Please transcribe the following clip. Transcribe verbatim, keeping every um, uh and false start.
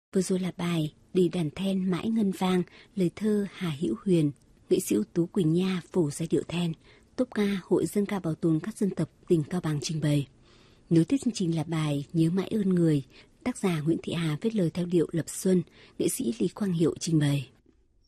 Vừa rồi là bài Đi đàn then mãi ngân vang, lời thơ Hà Hữu Huyền, nghệ sĩ ưu tú Quỳnh Nha phổ giai điệu then, tốp ca Hội Dân ca Bảo tồn các dân tộc tỉnh Cao Bằng trình bày. Nối tiếp chương trình là bài Nhớ mãi ơn người, tác giả Nguyễn Thị Hà viết lời theo điệu Lập Xuân, nghệ sĩ Lý Quang Hiệu trình bày.